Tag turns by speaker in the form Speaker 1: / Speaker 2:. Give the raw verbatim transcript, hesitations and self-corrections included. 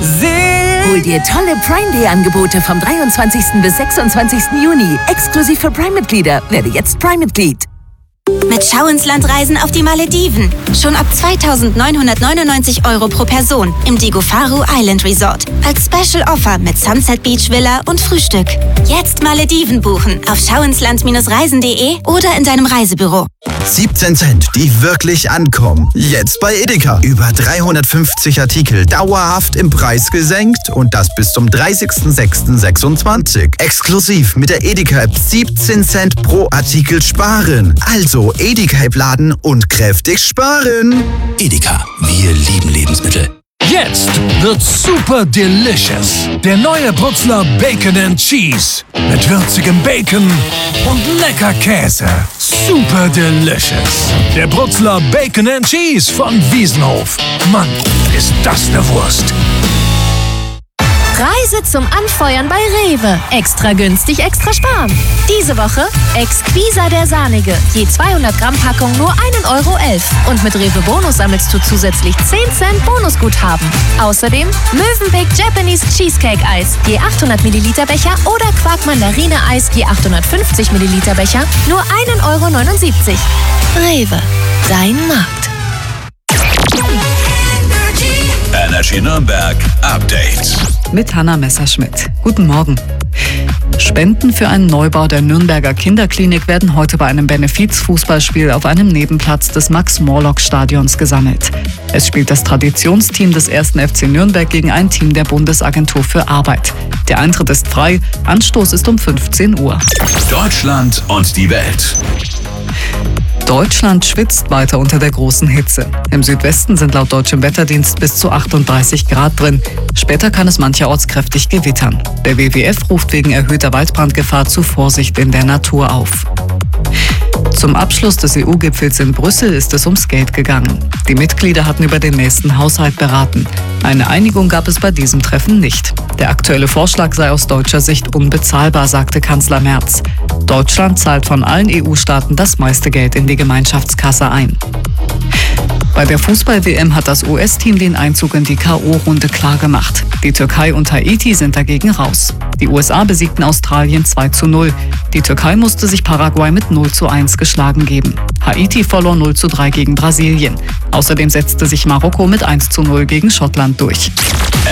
Speaker 1: Hol dir tolle Prime Day Angebote vom dreiundzwanzigsten bis sechsundzwanzigsten Juni. Exklusiv für Prime-Mitglieder. Werde jetzt Prime-Mitglied.
Speaker 2: Mit Schau ins Land reisen auf die Malediven. Schon ab zweitausendneunhundertneunundneunzig Euro pro Person im Digo Faru Island Resort. Als Special Offer mit Sunset Beach Villa und Frühstück. Jetzt Malediven buchen auf schauinsland reisen punkt de oder in deinem Reisebüro.
Speaker 3: siebzehn Cent, die wirklich ankommen. Jetzt bei Edeka. Über dreihundertfünfzig Artikel dauerhaft im Preis gesenkt und das bis zum dreißigsten sechsten sechsundzwanzig. Exklusiv mit der Edeka-App siebzehn Cent pro Artikel sparen. Also Edeka-App laden und kräftig sparen.
Speaker 4: Edeka, wir lieben Lebensmittel.
Speaker 5: Jetzt wird's super delicious. Der neue Brutzler Bacon and Cheese. Mit würzigem Bacon und lecker Käse. Super delicious. Der Brutzler Bacon and Cheese von Wiesenhof. Mann, ist das eine Wurst.
Speaker 6: Reise zum Anfeuern bei Rewe. Extra günstig, extra sparen. Diese Woche Exquisa der Sahnige. Je zweihundert Gramm Packung nur ein Euro elf. Und mit Rewe Bonus sammelst du zusätzlich zehn Cent Bonusguthaben. Außerdem Mövenpick Japanese Cheesecake Eis. Je achthundert Milliliter Becher oder Quark Mandarine Eis. Je achthundertfünfzig Milliliter Becher. Nur ein Euro neunundsiebzig. Rewe. Dein Markt.
Speaker 4: Energy Nürnberg Update.
Speaker 7: Mit Hanna Messerschmidt. Guten Morgen. Spenden für einen Neubau der Nürnberger Kinderklinik werden heute bei einem Benefizfußballspiel auf einem Nebenplatz des Max-Morlock-Stadions gesammelt. Es spielt das Traditionsteam des ersten F C Nürnberg gegen ein Team der Bundesagentur für Arbeit. Der Eintritt ist frei, Anstoß ist um fünfzehn Uhr.
Speaker 4: Deutschland und die Welt.
Speaker 7: Deutschland schwitzt weiter unter der großen Hitze. Im Südwesten sind laut deutschem Wetterdienst bis zu achtunddreißig Grad drin. Später kann es mancherorts kräftig gewittern. Der W W F ruft wegen erhöhter Waldbrandgefahr zu Vorsicht in der Natur auf. Zum Abschluss des E U-Gipfels in Brüssel ist es ums Geld gegangen. Die Mitglieder hatten über den nächsten Haushalt beraten. Eine Einigung gab es bei diesem Treffen nicht. Der aktuelle Vorschlag sei aus deutscher Sicht unbezahlbar, sagte Kanzler Merz. Deutschland zahlt von allen E U-Staaten das meiste Geld in die Gemeinschaftskasse ein. Bei der Fußball-W M hat das U S-Team den Einzug in die K O-Runde klargemacht. Die Türkei und Haiti sind dagegen raus. Die U S A besiegten Australien zwei zu null. Die Türkei musste sich Paraguay mit null zu eins geschlagen geben. Haiti verlor null zu drei gegen Brasilien. Außerdem setzte sich Marokko mit eins zu null gegen Schottland durch.